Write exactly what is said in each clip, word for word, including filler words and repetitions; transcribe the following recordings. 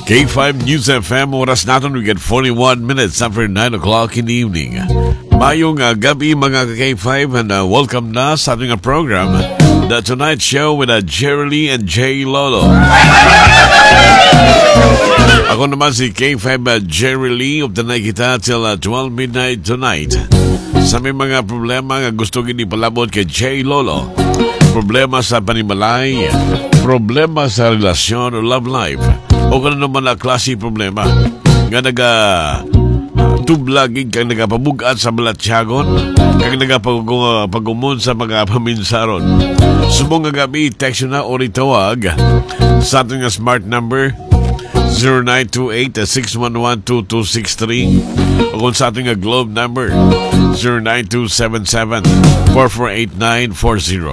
K five News F M, oras natin, we get forty-one minutes after nine o'clock in the evening. Mayong uh, gabi mga K five, and uh, welcome na sa ating uh, program, The Tonight Show with uh, Jerry Lee and Jay Lolo. Ako naman si K five uh, Jerry Lee, of the night kita till uh, twelve midnight tonight. Sa may mga problema nga gusto gini palabot kay Jay Lolo, problema sa panimalay, problema sa relasyon o love life, o kano naman na klase problema nga naga tublagig kang nagapabugat sa balatyagon, kang nagapagumon sa mga paminsaron. Subong nga gabi, text na o ritawag sa ating smart number zero nine two eight, six one one, two two six three, o kung sa ating globe number zero nine two seven seven, four four eight nine four zero.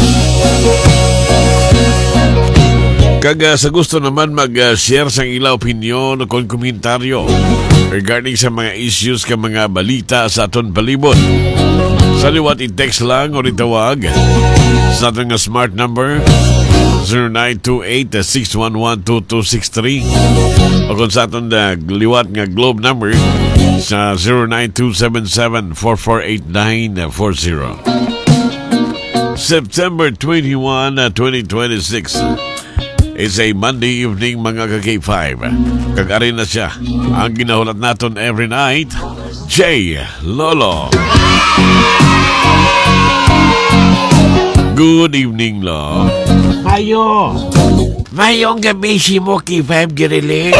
Kaga sa gusto naman mag-share sa ilang opinion o kung komentaryo regarding sa mga issues ka mga balita sa aton palibot, sa liwat i-text lang o itawag sa ating smart number zero nine two eight, six one one, two two six three, o kung sa aton na liwat nga globe number sa zero nine two seven seven, four four eight nine four zero. September twenty-first, twenty twenty-six is a Monday evening mga ka-K five. Kag-ari na siya ang ginahulat naton every night, Jay Lolo. Good evening, Lo. Mayo. Mayong gabi si mo, K five Giriling.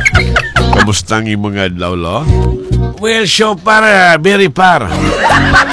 Kamusta ang imong adlaw, Lo? Well, so para, very par.